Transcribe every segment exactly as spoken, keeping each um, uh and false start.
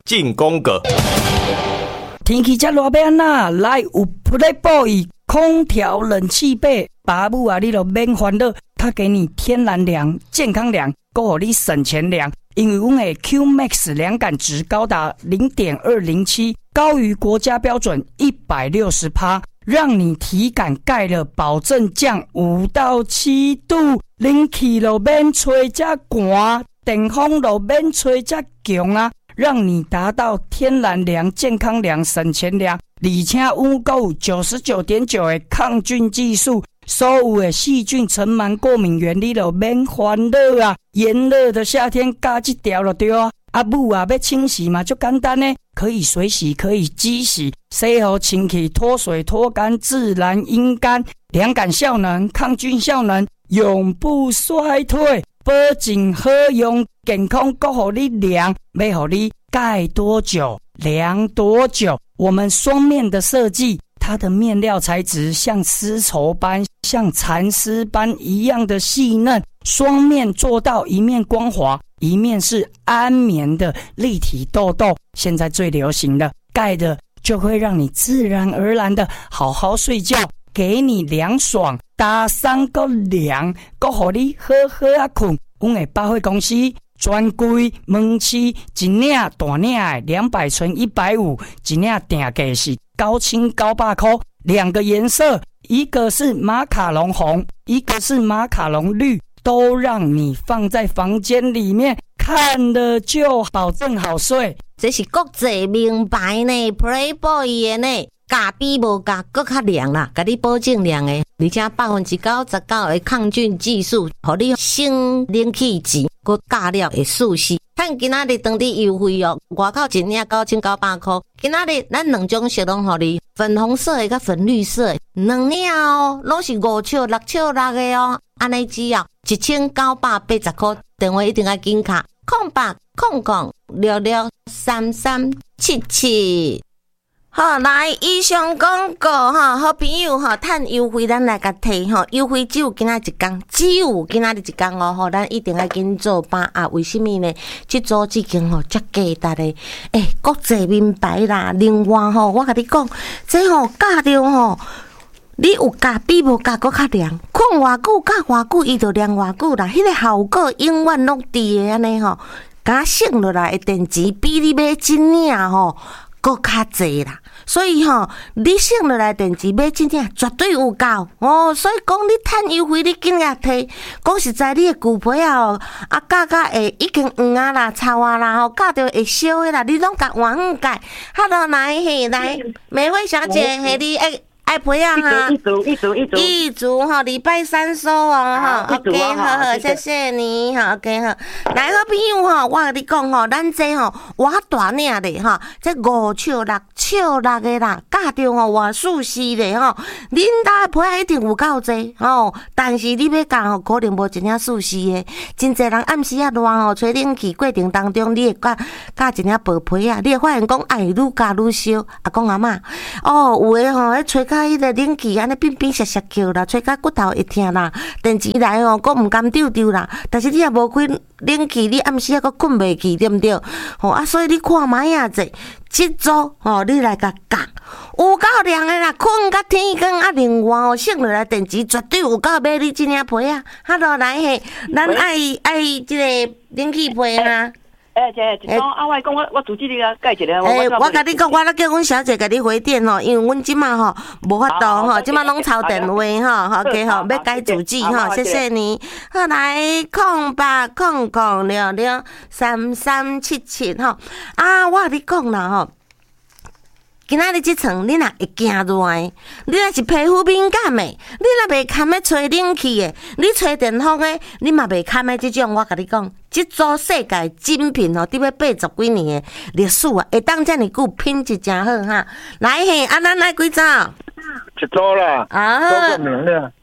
进宫格。 天气这热要安怎？来有 Playboy 空调冷气被爸母啊，你就免烦恼，它给你天然凉、健康凉，还予你省钱凉。因为阮的 Q Max 凉感值高达 零点二零七， 高于国家标准 一百六十趴， 让你体感盖了保证降五到七度，冷气就免吹这寒，电风就免吹这强啊，让你达到天然凉、健康凉、省钱凉，而且阮还有 九十九点九 的抗菌技术，所有的细菌、尘螨、过敏原你就免烦恼啊！炎热的夏天加这条就对啊！啊母啊，要清洗嘛，就简单呢，可以水洗，可以机洗，洗好清气，脱水脱干，自然阴干，凉感效能、抗菌效能永不衰退，保证好用、健康，还予你凉，要予你盖多久凉多久。我们双面的设计。它的面料材质像丝绸般、像蚕丝般一样的细嫩，双面做到一面光滑，一面是安眠的立体豆豆。现在最流行的盖的就会让你自然而然的好好睡觉，给你凉爽，打三个凉，还予你好好啊困。阮的百货公司专柜门市一领大领的两百乘一百五十，一领定价是高清九百块，两个颜色，一个是马卡龙红，一个是马卡龙绿，都让你放在房间里面看了就保证好睡。 这是国际名牌呢 ，Playboy 的呢，价比无价，搁较凉啦，甲你保证凉的，而且百分之九十九的抗菌技术，互你省冷气钱，搁加了会舒适。看今仔日当日优惠哦，外口一领九千九百块，今仔日咱两种色拢互你，粉红色的甲粉绿色的，两领哦，拢是五尺六尺六的哦，安尼只要一千九百八十块，电话一定要紧卡，空八空空六六三三七七。好，来以上广告哈，好朋友哈，趁优惠咱来甲摕吼，优惠只有今仔一天，只有今仔日一天哦吼，咱一定要紧做把握。为什么呢？这组资金吼，足价值的，诶、欸，国际名牌啦。另外吼，我甲你讲，这吼价着吼，你有价比无价搁较凉，困偌久甲偌久，伊就凉偌久啦。迄、那个效果永远拢伫的安尼吼，甲省落来的电池比你买真领吼。搁较济啦，所以吼、喔，你省落来电池买真正绝对有够哦。所以讲你趁优惠，你紧甲摕。讲实在，你的旧皮啊吼，啊价价会已经黄啊啦、臭啊啦，吼价着会烧的啦，你拢甲换换改。Hello， 来嘿来，美惠小姐，嘿你爱爱皮啊哈？ 一组一组一组一组哈，礼拜三收哦哈。OK， 好好，谢谢你哈。OK 哈，来好朋友哈，我甲你讲吼，咱这吼偌大领的哈，这五尺六尺六的啦，价着吼偌舒适的吼，恁家皮啊一定有够济吼，但是你要讲吼，可能无真正舒适的。真侪人暗时啊热吼，吹冷气过程当中，你会甲甲真正薄皮啊，你会发现讲哎愈加愈烧。啊讲阿嬷，哦有诶吼，迄吹甲迄个冷气安尼冰冰涩涩扣啦，吹甲骨头会痛啦，电池来吼，佫毋甘丢丢啦。但是你也无开冷气，你暗时啊佫困袂去，对毋对？吼啊，所以你看卖啊者，即组吼，你来甲讲，有够凉诶啦，困甲天光啊，另外哦，省落来电池绝对有够买你真领皮啊。哈喽，来嘿，咱爱爱即个冷气皮啊。 哎，姐，一种啊，我讲我我自己个改一个。 诶，我甲你讲，我咧叫阮小姐甲你回电吼，因为阮即马吼无法度吼，即马拢抄电话吼，好嘅吼，要改主机吼，谢谢你。好来，空八空空六六三三七七吼，啊，我甲你讲啦吼。今仔日即床你若会惊热的，你若是皮肤敏感的，你若袂堪要吹冷气的，你吹电风的，你嘛袂堪的即种，我甲你讲，即组世界精品吼，伫要八十几年的历史啊，会当遮尔久，品质真好哈。来嘿，啊，咱来几组？ 一组啦， 啊， 多个名了。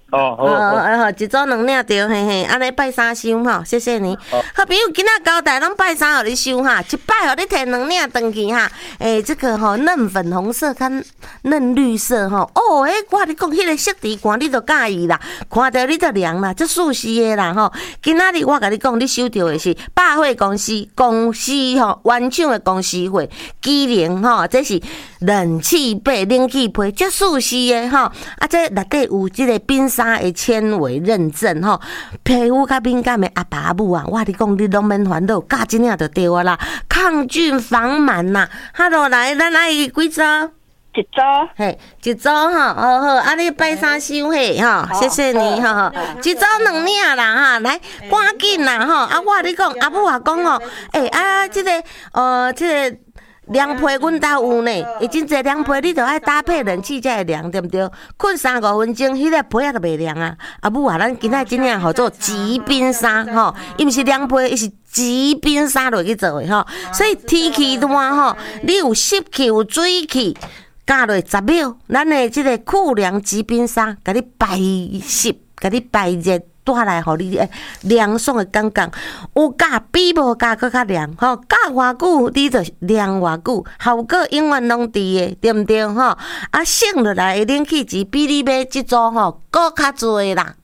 哦，好， 好，好，一组两领对，嘿嘿，安尼拜三收吼，谢谢你。好朋友，今仔交代拢拜三互你收哈，一摆互你摕两领回去哈。诶、欸，这个吼、喔、嫩粉红色跟嫩绿色吼，哦，诶、欸，我你讲迄个色地看你就介意啦，看到你就凉啦，这舒适的啦吼。今仔日我甲你讲，你收到的是百货公司公司吼原厂的公司货机灵吼，这是冷气被冷气被，这舒适的吼，啊，这内底有这个冰沙的纤维认证吼，皮肤较敏感的阿爸阿母啊，我跟你讲你拢免烦恼，加一领就对啊啦，抗菌防螨呐。哈喽，来，咱来几组？ 一组， 嘿，一组哈，好好，啊，你拜三收嘿哈，谢谢你哈，一组两领啦哈，来，赶紧啦哈，啊，我跟你讲，阿母也讲哦，诶、欸、啊，这个呃，这个。凉被阮兜有呢，已经这凉被你着爱搭配冷气才会凉，对不对？困三五分钟，迄个被也着袂凉啊。阿母啊，咱今仔真正好做极冰沙吼，伊毋是凉被，伊是极冰沙落去做的吼。所以天气热吼，你有湿气有水气，加落十秒，咱的即个酷凉极冰沙，甲你排湿，甲你排热。带来互你诶凉爽的感觉，有加比无加搁较凉吼，加偌久你就凉偌久，效果永远拢伫诶，对毋对吼？啊，省落来诶冷气钱比你买即组吼搁较侪啦。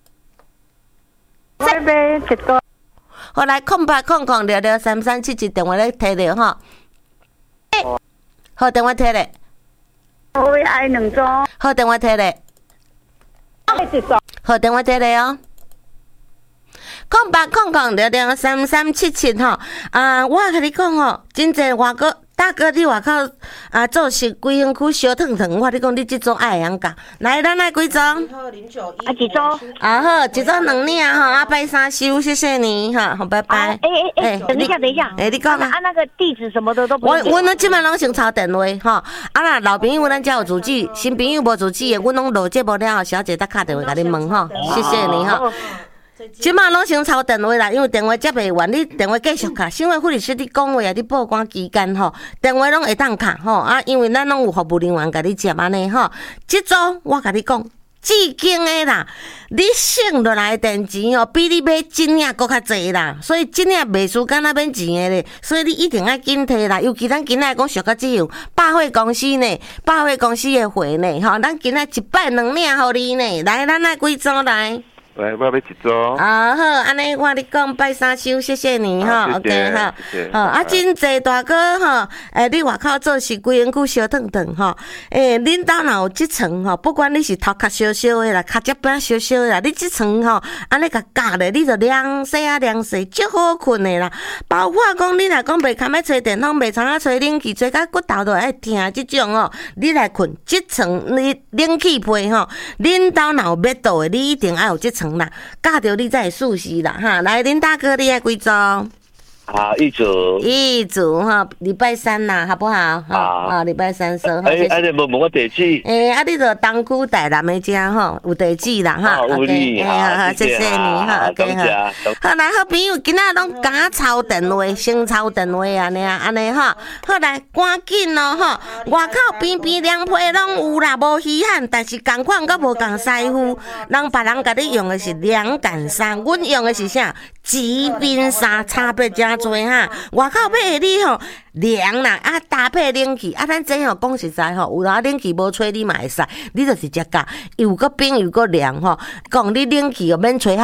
我买一组。 好来，空八空空六六三三七七电话咧摕着吼。好，电话摕咧。 我要爱两组。 好，电话摕咧。 一组。 好，电话摕咧哦。空八空空六六三三七七吼，啊，我甲你讲吼，真济外国大哥伫外口啊做事规身躯烧烫烫，我甲你讲你即种爱会晓教，来，咱来几组？ 啊，几组？ 啊好，一组两领吼，啊拜三收，谢谢你哈，好，拜拜。 哎哎哎，等一下，等一下， 哎，你讲啊， 啊那个地址什么的都不。 我我们即摆拢先抄电话吼，啊啦老朋友咱遮有主机，新朋友无主机的，阮拢录节目了后，小姐再敲电话甲你问吼，谢谢你哈。即马拢先抄电话啦，因为电话接袂完，你电话继续卡。新闻护理师你讲话啊，你报关期间吼，电话拢会当卡吼啊，因为咱拢有服务人员甲你接安尼吼。即组我甲你讲，至今的啦，你省落来电钱哦，比你买真领搁较济啦，所以真领袂输敢若免钱的咧，所以你一定爱紧摕啦。尤其咱今仔讲俗到即样，百货公司呢，百货公司的货呢，吼，咱今仔一摆两领互你呢，来，咱来几组来。 来，我要一组。 啊好，安尼我你讲拜三收，谢谢你哈 ，OK 哈，好啊，真济大哥哈，诶，你外口做事规身躯烧烫烫哈，诶，恁兜若有即层吼，不管你是头壳烧烧的啦，脚趾板烧烧的啦，你即层吼，安尼甲夹咧，你就凉洗啊凉洗，足好困的啦。包括讲你若讲袂堪要吹电风，袂常啊吹冷气，吹到骨头都会疼即种哦，你来困即层你冷气被吼，恁兜若有密度的，你一定爱有即层。啦，教着你才会舒适啦哈！来，林大哥，你爱几组？ 好，一组。 一组哈，礼拜三啦，好不好？好啊，礼拜三收。 哎，啊，你问问我地址？ 诶，啊，你着东区台南的遮吼，有地址啦哈。 有你， 好好，谢谢你哈。OK 哈。好来，好朋友，今仔拢敢抄电话，先抄电话安尼啊，安尼哈。好来，赶紧咯哈！外口边边凉被拢有啦，无稀罕，但是共款甲无共师傅，人别人甲你用的是凉感衫，阮用的是啥？极冰衫，差别真多哈。外口买的你吼凉啦，啊搭配冷气，啊咱这吼讲实在吼，有啦冷气无吹你嘛会使，你就直接加，又个冰又个凉吼，讲你冷气又免吹。